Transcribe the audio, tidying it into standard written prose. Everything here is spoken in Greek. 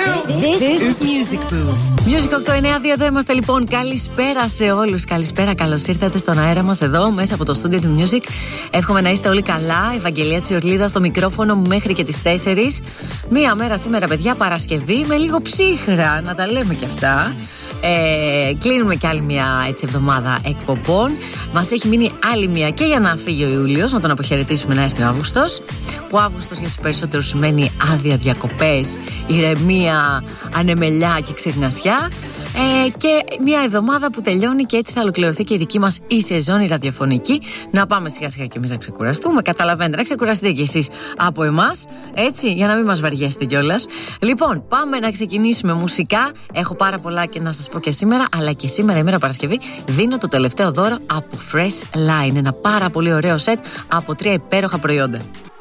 This is Music Booth. Music 892, εδώ είμαστε λοιπόν. Καλησπέρα σε όλους. Καλησπέρα, καλώς ήρθατε στον αέρα μας εδώ μέσα από το στούντιο του Music. Εύχομαι να είστε όλοι καλά. Ευαγγελία Τσιορλίδα στο μικρόφωνο μέχρι και τις 4. Μία μέρα σήμερα, παιδιά, Παρασκευή, με λίγο ψύχρα, να τα λέμε κι αυτά. Κλείνουμε κι άλλη μια έτσι εβδομάδα εκπομπών. Μας έχει μείνει άλλη μια και για να φύγει ο Ιούλιος, να τον αποχαιρετήσουμε, να έρθει ο Αύγουστος. Που Αύγουστος για τους περισσότερους σημαίνει άδεια, διακοπές, ηρεμία, ανεμελιά και ξυπνασιά. Και μια εβδομάδα που τελειώνει και έτσι θα ολοκληρωθεί και η δική μας η σεζόν η ραδιοφωνική. Να πάμε σιγά σιγά και εμείς να ξεκουραστούμε. Καταλαβαίνετε, να ξεκουραστείτε κι εσείς από εμάς, έτσι, για να μην μας βαριέσετε κιόλας. Λοιπόν, πάμε να ξεκινήσουμε μουσικά. Έχω πάρα πολλά και να σας πω και σήμερα, αλλά και σήμερα, ημέρα Παρασκευή, δίνω το τελευταίο δώρο από Fresh Line. Ένα πάρα πολύ ωραίο σετ από 3 υπέροχα προϊόντα.